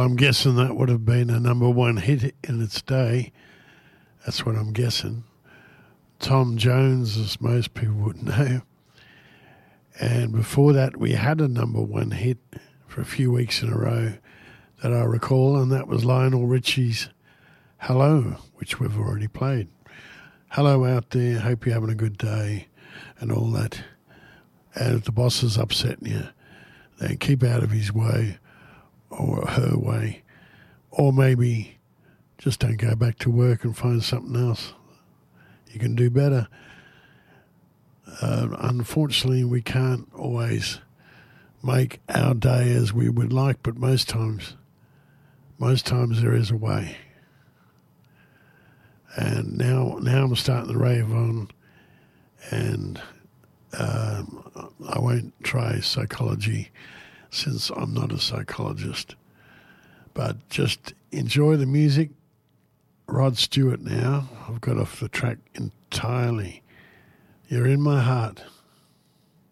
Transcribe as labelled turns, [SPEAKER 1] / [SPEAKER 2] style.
[SPEAKER 1] I'm guessing that would have been a number one hit in its day. That's what I'm guessing. Tom Jones, as most people would know. And before that, we had a number one hit for a few weeks in a row that I recall, and that was Lionel Richie's Hello, which we've already played. Hello out there, hope you're having a good day and all that. And if the boss is upsetting you, then keep out of his way or her way. Or maybe just don't go back to work and find something else. You can do better. Unfortunately, we can't always make our day as we would like, but most times there is a way. And now I'm starting to rave on, and I won't try psychology since I'm not a psychologist. But just enjoy the music. Rod Stewart now. I've got off the track entirely. You're in my heart.